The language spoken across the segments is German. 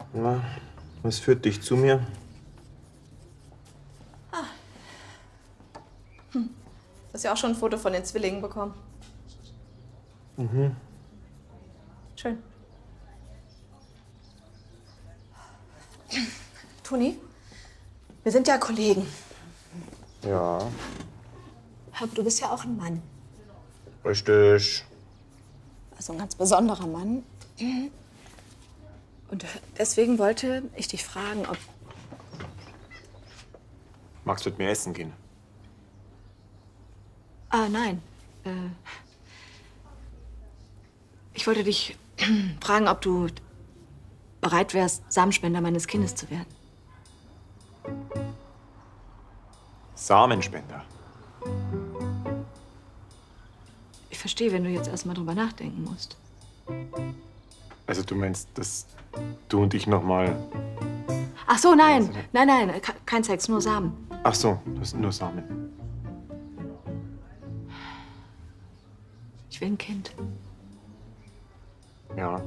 Na, was führt dich zu mir? Du hast ja auch schon ein Foto von den Zwillingen bekommen. Mhm. Schön. Toni, wir sind ja Kollegen. Ja, Aber du bist ja auch ein Mann. richtig. Also ein ganz besonderer Mann. Und deswegen wollte ich dich fragen, ob... Magst du mit mir essen gehen? Ah, nein. Ich wollte dich fragen, ob du bereit wärst, Samenspender meines Kindes zu werden. Samenspender. Ich verstehe, wenn du jetzt erst mal drüber nachdenken musst. Also du meinst, dass du und ich noch mal... Ach so, nein. Nein, kein Sex, nur Samen. Ach so, das sind nur Samen. Ich will ein Kind. Ja.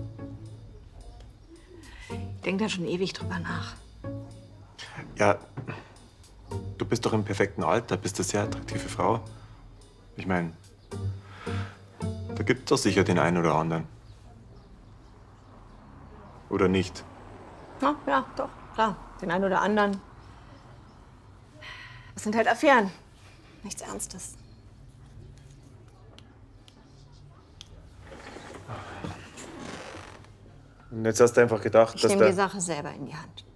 Ich denke da schon ewig drüber nach. Ja, du bist doch im perfekten Alter, bist eine sehr attraktive Frau. Ich meine, da gibt's doch sicher den einen oder anderen. Oder nicht? Ja, doch, klar. Den einen oder anderen. Das sind halt Affären. Nichts Ernstes. Und jetzt hast du einfach gedacht, Ich dass nehme die der... Sache selber in die Hand.